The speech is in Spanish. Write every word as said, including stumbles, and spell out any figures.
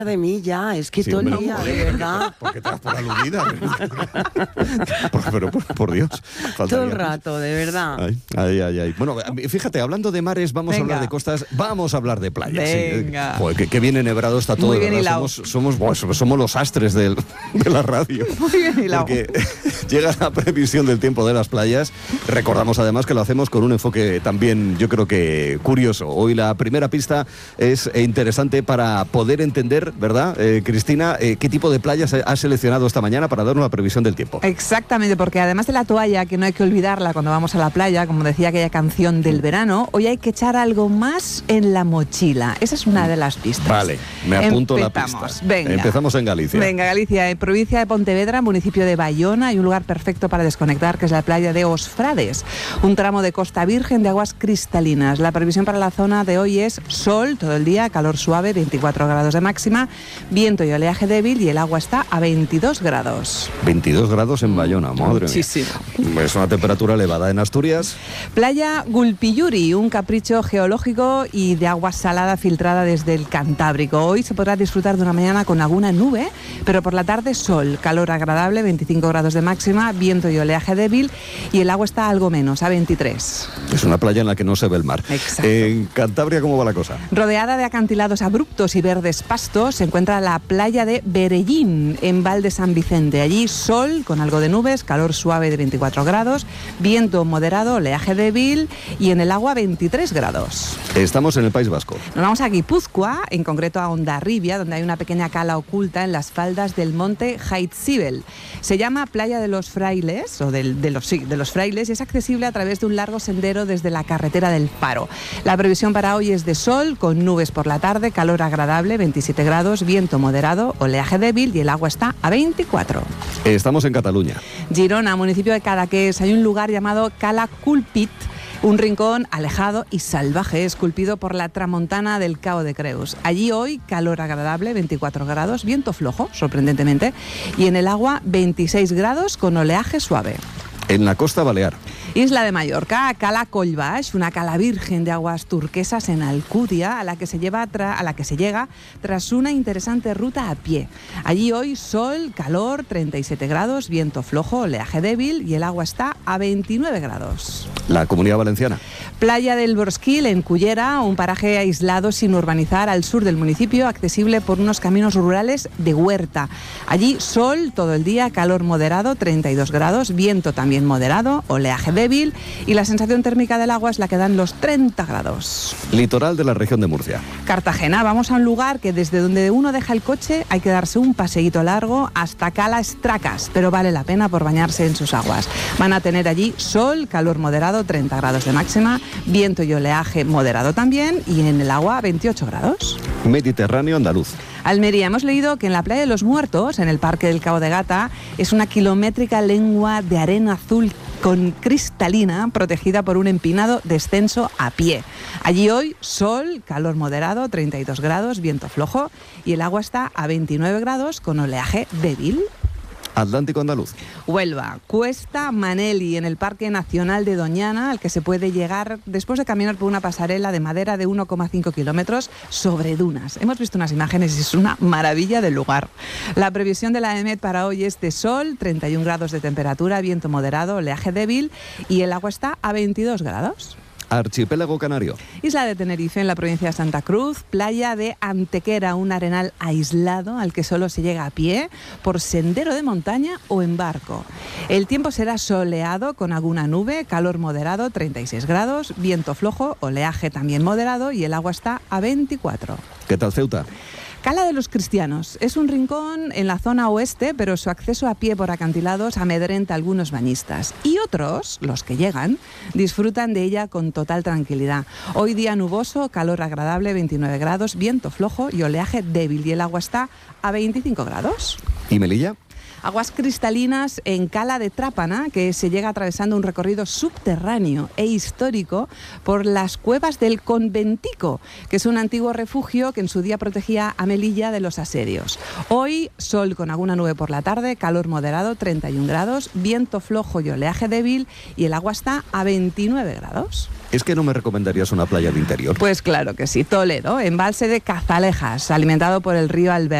de mí ya, es que Sí, todo el hombre, día, de verdad. ¿Por qué te das por aludida? por, pero por, por Dios. Todo el rato, de verdad. Ay, ay, ay, ay. Bueno, fíjate, hablando de mares, vamos Venga. a hablar de costas, vamos a hablar de playas. Venga. Sí. Joder, que, que bien enhebrado está todo. Muy bien ¿verdad? hilado. Somos, somos, bueno, somos los astres del- de la radio. Muy bien hilado. Porque llega la previsión del tiempo de las playas. Recordamos además que lo hacemos con un enfoque también, yo creo que curioso. Hoy la primera pista es interesante para poder entender, ¿verdad, eh, Cristina, eh, qué tipo de playas has seleccionado esta mañana para darnos la previsión del tiempo? Exactamente, porque además de la toalla, que no hay que olvidarla cuando vamos a la playa, como decía aquella canción del verano, hoy hay que echar algo más en la mochila. Esa es una de las pistas. Vale, me apunto Empezamos. la pista. Venga. Empezamos en Galicia. Venga, Galicia, en provincia de Pontevedra, municipio de Bayona, hay un lugar perfecto para desconectar, que es la playa de Os Frades, un tramo de costa virgen de aguas cristalinas. La previsión para la zona de hoy es sol todo el día, calor suave, veinticuatro grados de máxima, viento y oleaje débil y el agua está a veintidós grados. veintidós grados en Bayona, madre Muchísimo. mía. Es una temperatura elevada en Asturias. Playa Gulpiyuri, un capricho geológico y de agua salada filtrada desde el Cantábrico. Hoy se podrá disfrutar de una mañana con alguna nube, pero por la tarde sol, calor agradable, veinticinco grados de máxima, viento y oleaje débil y el agua está algo menos, a veintitrés. Es una playa en la que no se ve el mar. Exacto. En Cantabria, ¿cómo va la cosa? Rodeada de acantilados abruptos y verdes pastos, se encuentra la playa de Berellín, en Val de San Vicente. Allí sol con algo de nubes, calor suave de veinticuatro grados, viento moderado, oleaje débil y en el agua veintitrés grados. Estamos en el País Vasco. Nos vamos a Guipúzcoa, en concreto a Hondarribia, donde hay una pequeña cala oculta en las faldas del monte Jaitzibel. Se llama Playa de los Frailes, o del- de, los, sí, de los Frailes, y es accesible a través de un largo sendero desde la carretera del Faro. La previsión para hoy es de sol, con nubes por la tarde, calor agradable, veintisiete grados, viento moderado, oleaje débil y el agua está a veinticuatro. Estamos en Cataluña. Girona, municipio de Cadaqués, hay un lugar llamado Cala Culpit, un rincón alejado y salvaje esculpido por la tramontana del Cabo de Creus. Allí hoy calor agradable, veinticuatro grados, viento flojo, sorprendentemente, y en el agua veintiséis grados con oleaje suave. En la costa balear. Isla de Mallorca, Cala Collbaix, una cala virgen de aguas turquesas en Alcudia, a la que se lleva tra- a la que se llega tras una interesante ruta a pie. Allí hoy sol, calor, treinta y siete grados, viento flojo, oleaje débil y el agua está a veintinueve grados. La Comunidad Valenciana. Playa del Brosquil, en Cullera, un paraje aislado sin urbanizar al sur del municipio, accesible por unos caminos rurales de huerta. Allí sol todo el día, calor moderado, treinta y dos grados, viento también moderado, oleaje débil y la sensación térmica del agua es la que dan los treinta grados. Litoral de la región de Murcia. Cartagena, vamos a un lugar que desde donde uno deja el coche hay que darse un paseíto largo hasta Cala Estracas, pero vale la pena por bañarse en sus aguas. Van a tener allí sol, calor moderado, treinta grados de máxima, viento y oleaje moderado también y en el agua veintiocho grados. Mediterráneo andaluz. Almería, hemos leído que en la Playa de los Muertos, en el Parque del Cabo de Gata, es una kilométrica lengua de arena azul con cristalina, protegida por un empinado descenso a pie. Allí hoy sol, calor moderado, treinta y dos grados, viento flojo y el agua está a veintinueve grados con oleaje débil. Atlántico andaluz. Huelva, Cuesta Maneli, en el Parque Nacional de Doñana, al que se puede llegar después de caminar por una pasarela de madera de uno coma cinco kilómetros sobre dunas. Hemos visto unas imágenes y es una maravilla del lugar. La previsión de la EMET para hoy es de sol, treinta y un grados de temperatura, viento moderado, oleaje débil y el agua está a veintidós grados. Archipiélago canario. Isla de Tenerife, en la provincia de Santa Cruz, playa de Antequera, un arenal aislado al que solo se llega a pie, por sendero de montaña o en barco. El tiempo será soleado con alguna nube, calor moderado, treinta y seis grados, viento flojo, oleaje también moderado y el agua está a veinticuatro. ¿Qué tal Ceuta? Cala de los Cristianos es un rincón en la zona oeste, pero su acceso a pie por acantilados amedrenta a algunos bañistas. Y otros, los que llegan, disfrutan de ella con total tranquilidad. Hoy día nuboso, calor agradable, veintinueve grados, viento flojo y oleaje débil. Y el agua está a veinticinco grados. ¿Y Melilla? Aguas cristalinas en Cala de Trápana, que se llega atravesando un recorrido subterráneo e histórico por las cuevas del Conventico, que es un antiguo refugio que en su día protegía a Melilla de los asedios. Hoy, sol con alguna nube por la tarde, calor moderado, treinta y un grados, viento flojo y oleaje débil, y el agua está a veintinueve grados. ¿Es que no me recomendarías una playa de interior? Pues claro que sí, Toledo, embalse de Cazalejas, alimentado por el río Alberto.